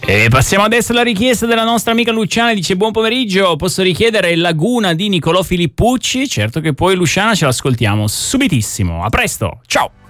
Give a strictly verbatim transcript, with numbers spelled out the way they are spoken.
E passiamo adesso alla richiesta della nostra amica Luciana, dice: buon pomeriggio, posso richiedere Laguna di Nicolò Filippucci? Certo che poi, Luciana, ce l'ascoltiamo subitissimo. A presto, ciao!